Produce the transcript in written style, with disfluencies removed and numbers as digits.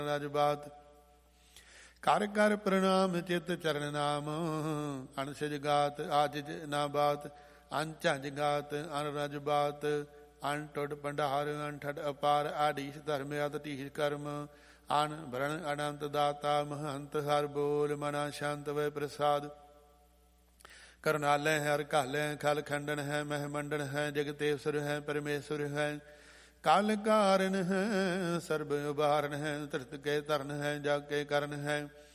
ਰਜ ਬਾਤ। ਕਰ ਕਰ ਪ੍ਰਣਾਮ ਚਿਤ ਚਰਨ ਨਾਮ, ਅਣਸਿਜ ਗਾਤ ਆਜਿਜ ਨਾ ਬਾਤ। ਅਨ ਝੰਜ ਗਾਤ ਅਨ ਰਜ ਬਾਤ, ਅਨ ਟੁੱਟ ਭੰਡਾਰ ਅਨ ਠੱਡ ਅਪਾਰ। ਆਡੀਸ ਧਰਮ ਅਤ ਢੀਸ ਕਰਮ, ਅਨ ਭਰਨ ਅਨੰਤ ਦਾਤਾ। ਮਹੰਤ ਹਰ ਬੋਲ ਮਨਾ ਸ਼ੰਤ ਵੇ ਪ੍ਰਸਾਦ। ਕਰਨਾਲੈ ਹਰ ਘਾਲੈ ਖਲ ਖੰਡਨ ਹੈ। ਮਹਿ ਮੰਡਨ ਹੈ ਜਗਤੇਸੁਰ ਹੈ ਪਰਮੇਸ਼ੁਰ ਹੈ। ਕਲ ਕਾਰਨ ਹੈ ਸਰਬ ਉਬਾਰਨ ਹੈ। ਧਰਤ ਕੇ ਧਰਨ ਹੈ ਜਗ ਕੇ ਕਰਨ ਹੈ।